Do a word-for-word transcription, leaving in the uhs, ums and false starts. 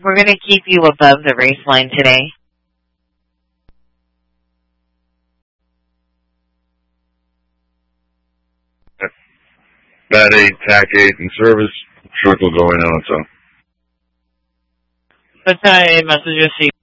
We're going to keep you above the race line today. Bat eight, tack eight in service. Truck will go in on its own. Battalion eight, message received.